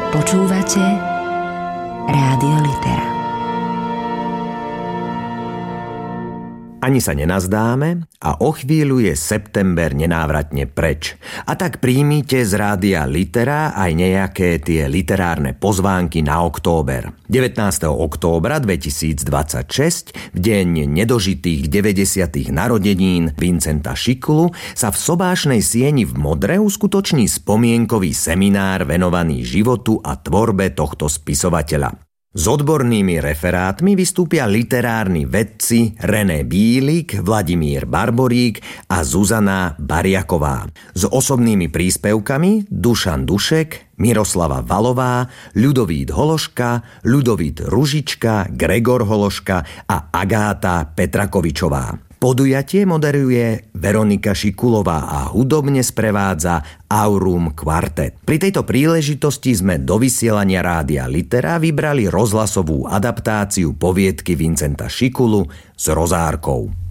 Počúvate Rádio Litera. Ani sa nenazdáme a o chvíľu je september nenávratne preč. A tak príjmite z Rádia Litera aj nejaké tie literárne pozvánky na október. 19. októbra 2026, v deň nedožitých 90. narodenín Vincenta Šikulu, sa v Sobášnej sieni v Modre uskutoční spomienkový seminár venovaný životu a tvorbe tohto spisovateľa. S odbornými referátmi vystúpia literárni vedci René Bílik, Vladimír Barborík a Zuzana Bariaková. S osobnými príspevkami Dušan Dušek, Miroslava Valová, Ľudovít Hološka, Ľudovít Ružička, Gregor Hološka a Agáta Petrakovičová. Podujatie moderuje Veronika Šikulová a hudobne sprevádza Aurum Quartet. Pri tejto príležitosti sme do vysielania Rádia Litera vybrali rozhlasovú adaptáciu poviedky Vincenta Šikulu s Rozárkou.